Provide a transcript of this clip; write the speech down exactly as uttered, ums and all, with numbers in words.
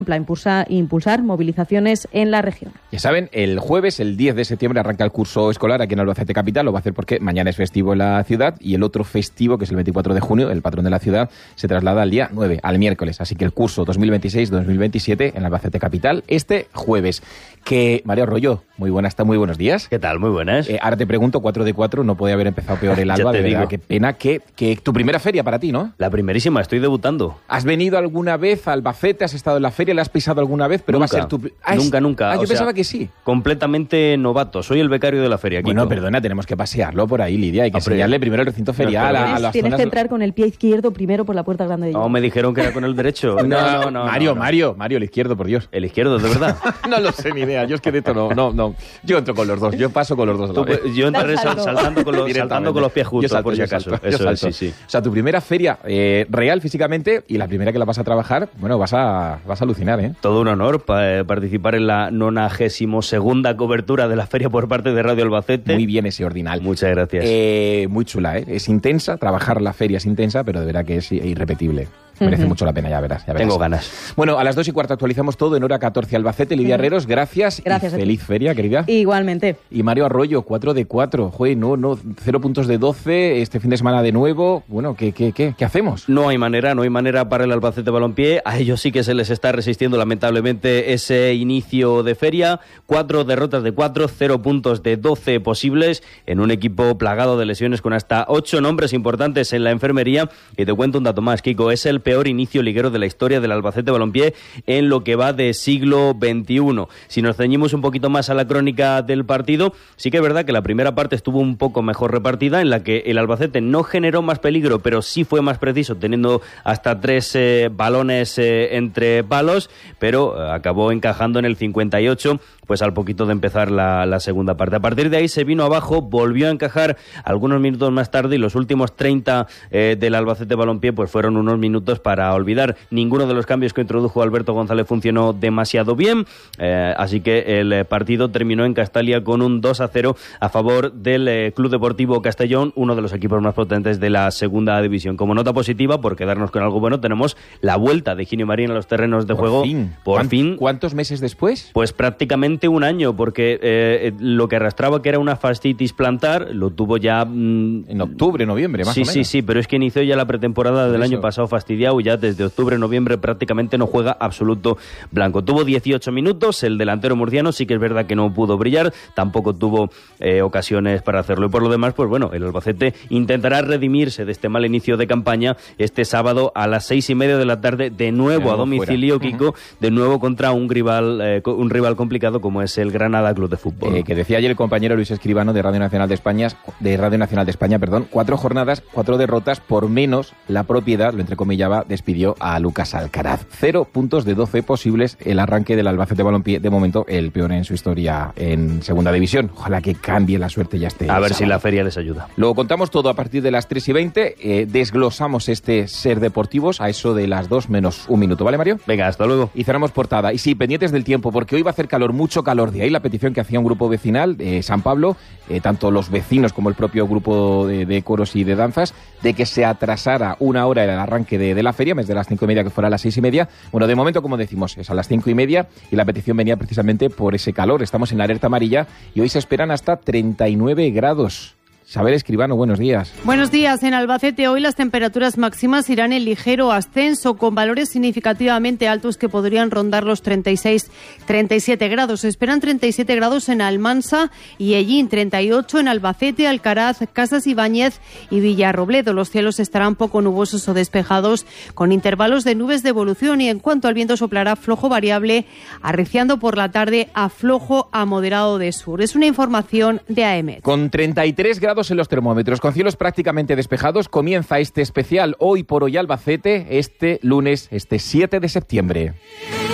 para impulsar, impulsar movilizaciones en la región. Ya saben, el jueves, el diez de septiembre, arranca el curso escolar aquí en Albacete Capital. Lo va a hacer porque mañana es festivo en la ciudad y el otro festivo, que es el veinticuatro de junio, el patrón de la ciudad, se traslada al día nueve, al miércoles. Así que el curso dos mil veintiséis dos mil veintisiete en Albacete Capital este jueves. Que Mario Arroyo, muy buenas, muy buenos días. ¿Qué tal? Muy buenas. Eh, ahora te pregunto, cuatro de cuatro, no podía haber empezado peor el alba, de verdad, qué pena. Que, que tu primera feria para ti, ¿no? La primerísima, estoy debutando. ¿Has venido alguna vez a Albacete? ¿Has estado en la feria? ¿La has pisado alguna vez? Pero nunca, va a ser tu... ah, nunca, es... nunca. Ah, yo o pensaba sea, que sí. Completamente novato, soy el becario de la feria, Kiko. Bueno, perdona, tenemos que pasearlo por ahí, Lidia. Hay que Hombre, enseñarle primero el recinto ferial no, a, a las Tienes zonas... que entrar con el pie izquierdo primero por la puerta grande de No, me dijeron que era con el derecho. No, No, no, no, no. Mario, no, no. Mario, Mario, el izquierdo, por Dios. El izquierdo, de verdad. No lo sé, ni idea. Yo es que de esto no, no, no. Yo entro con los dos, yo paso con los dos a la Tú, vez. yo entraré sal, saltando, con los, saltando con los pies justos, salto, por si yo acaso. salto, yo Eso es, salto. sí, sí. O sea, tu primera feria eh, real físicamente y la primera que la vas a trabajar, bueno, vas a, vas a alucinar, ¿eh? Todo un honor pa, eh, participar en la nonagésimo segunda cobertura de la feria por parte de Radio Albacete. Muy bien ese ordinal. Muchas gracias. Eh, muy chula, ¿eh? Es intensa, trabajar la feria es intensa, pero de verdad que es irrepetible. Merece uh-huh. mucho la pena, ya verás, ya verás. Tengo ganas. Bueno, a las dos y cuarto actualizamos todo en hora catorce Albacete. Lidia uh-huh. Herreros, gracias. Gracias. Y feliz feria, querida. Igualmente. Y Mario Arroyo, cuatro de cuatro. Joder, no, no, cero puntos de doce. Este fin de semana de nuevo. Bueno, ¿qué, qué, qué, qué hacemos? No hay manera, no hay manera para el Albacete Balompié. A ellos sí que se les está resistiendo lamentablemente ese inicio de feria. Cuatro derrotas de cuatro, cero puntos de doce posibles en un equipo plagado de lesiones con hasta ocho nombres importantes en la enfermería. Y te cuento un dato más, Kiko. Es el peor inicio liguero de la historia del Albacete Balompié en lo que va de siglo veintiuno. Si nos ceñimos un poquito más a la crónica del partido, sí que es verdad que la primera parte estuvo un poco mejor repartida, en la que el Albacete no generó más peligro, pero sí fue más preciso, teniendo hasta tres eh, balones eh, entre palos, pero eh, acabó encajando en el cincuenta y ocho, pues al poquito de empezar la, la segunda parte. A partir de ahí se vino abajo, volvió a encajar algunos minutos más tarde y los últimos treinta eh, del Albacete Balompié pues fueron unos minutos para olvidar. Ninguno de los cambios que introdujo Alberto González funcionó demasiado bien, eh, así que el eh, partido terminó en Castalia con un dos a cero a favor del eh, Club Deportivo Castellón, uno de los equipos más potentes de la segunda división. Como nota positiva, por quedarnos con algo bueno, tenemos la vuelta de Ginio Marín a los terrenos de por juego. Fin. Por fin. ¿Cuántos meses después? Pues prácticamente un año, porque eh, lo que arrastraba que era una fascitis plantar, lo tuvo ya... Mmm, en octubre, noviembre, más sí, o menos. Sí, sí, pero es que inició ya la pretemporada del año pasado fastidiado y ya desde octubre, noviembre prácticamente no juega absoluto blanco. Tuvo dieciocho minutos, el delantero murciano sí que es verdad que no pudo brillar, tampoco tuvo eh, ocasiones para hacerlo. Y por lo demás, pues bueno, el Albacete intentará redimirse de este mal inicio de campaña este sábado a las seis y media de la tarde, de nuevo, nuevo a domicilio, fuera. Kiko, uh-huh. de nuevo contra un rival, eh, un rival complicado como es el Granada Club de Fútbol. Eh, que decía ayer el compañero Luis Escribano de Radio Nacional de España, de Radio Nacional de España, perdón, cuatro jornadas, cuatro derrotas, por menos la propiedad, lo entrecomillaba, despidió a Lucas Alcaraz. Cero puntos de doce posibles, el arranque del Albacete Balompié, de momento el peor en su historia en segunda división. Ojalá que cambie la suerte ya este A ver sábado. si la feria les ayuda. Lo contamos todo a partir de las tres y veinte, eh, desglosamos este Ser Deportivos a eso de las dos menos un minuto, ¿vale, Mario? Venga, hasta luego. Y cerramos portada. Y sí, pendientes del tiempo, porque hoy va a hacer calor, mucho calor. De ahí la petición que hacía un grupo vecinal, eh, San Pablo, eh, tanto los vecinos como el propio grupo de, de coros y de danzas, de que se atrasara una hora el arranque de, de la feria, desde las cinco y media que fuera a las seis y media. Bueno, de momento, como decimos, es a las cinco y media y la petición venía precisamente por ese calor. Estamos en la alerta amarilla y hoy se esperan hasta treinta y nueve grados. Isabel Escribano, buenos días. Buenos días. En Albacete hoy las temperaturas máximas irán en ligero ascenso, con valores significativamente altos que podrían rondar los treinta y seis, treinta y siete grados. Se esperan treinta y siete grados en Almansa y Ellín, treinta y ocho en Albacete, Alcaraz, Casas Ibáñez y Villarrobledo. Los cielos estarán poco nubosos o despejados, con intervalos de nubes de evolución, y en cuanto al viento soplará flojo variable, arreciando por la tarde a flojo a moderado de sur. Es una información de A E M E T. Con treinta y tres grados en los termómetros, con cielos prácticamente despejados, comienza este especial Hoy por Hoy Albacete, este lunes, este siete de septiembre.